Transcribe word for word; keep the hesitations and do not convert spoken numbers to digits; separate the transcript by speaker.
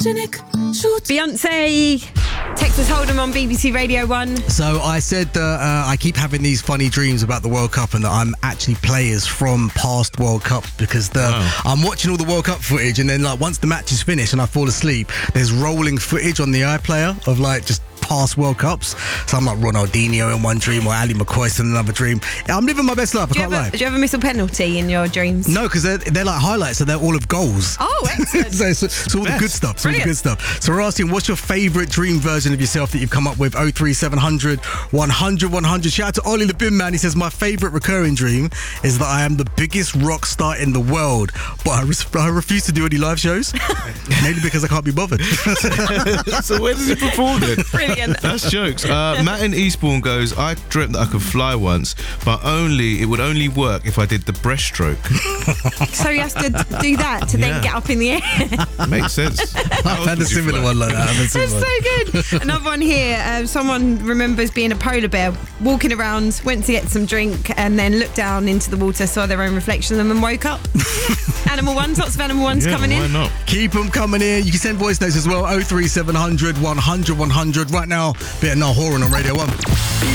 Speaker 1: Beyonce, Texas Hold'em on B B C Radio one.
Speaker 2: So I said that uh, I keep having these funny dreams about the World Cup and that I'm actually players from past World Cups because the wow. I'm watching all the World Cup footage and then like once the match is finished and I fall asleep, there's rolling footage on the iPlayer of like just past World Cups. So I'm like Ronaldinho in one dream or Ali McCoy in another dream. I'm living my best life, I can't
Speaker 1: ever,
Speaker 2: lie.
Speaker 1: Do you ever miss a penalty in your dreams?
Speaker 2: No, because they're, they're like highlights, so they're all of goals.
Speaker 1: Oh, excellent.
Speaker 2: so it's, it's all the good stuff. It's all the good stuff. So we're asking, what's your favourite dream version of yourself that you've come up with? oh three seven hundred, one hundred, one hundred. Shout out to Ollie the Bin Man. He says, my favourite recurring dream is that I am the biggest rock star in the world, but I, res- I refuse to do any live shows. Mainly because I can't be bothered.
Speaker 3: So where does he perform then?
Speaker 1: Brilliant.
Speaker 3: That's jokes. Uh, Matt in Eastbourne goes, I dreamt that I could fly once, but only it would only work if I did the breaststroke.
Speaker 1: So you have to do that to then
Speaker 3: Yeah.
Speaker 1: get up in the air.
Speaker 3: Makes sense.
Speaker 2: I've had a similar one like that.
Speaker 1: That's so good. Another one here. Um, someone remembers being a polar bear, walking around, went to get some drink, and then looked down into the water, saw their own reflection of them, and woke up. Animal ones, lots of animal ones
Speaker 3: Yeah,
Speaker 1: coming
Speaker 3: why
Speaker 1: in.
Speaker 3: not?
Speaker 2: Keep them coming in. You can send voice notes as well. oh three seven hundred, one hundred, one hundred. Right now, bit of No Horan on Radio one.